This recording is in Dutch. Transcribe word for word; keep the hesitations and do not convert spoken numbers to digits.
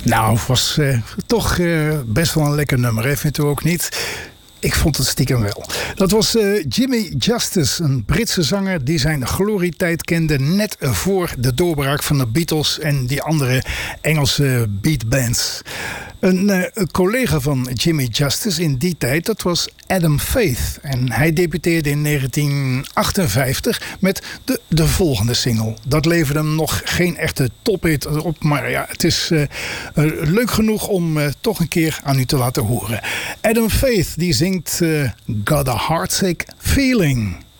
Nou, was uh, toch uh, best wel een lekker nummer, hè? Vindt u ook niet? Ik vond het stiekem wel. Dat was uh, Jimmy Justice, een Britse zanger die zijn glorietijd kende net voor de doorbraak van de Beatles en die andere Engelse beatbands. Een, uh, een collega van Jimmy Justice in die tijd, dat was Adam Faith. En hij debuteerde in negentien achtenvijftig met de, de volgende single. Dat leverde hem nog geen echte tophit op, maar ja, het is uh, uh, leuk genoeg om uh, toch een keer aan u te laten horen. Adam Faith die zingt uh, Got a Heartsick Feeling.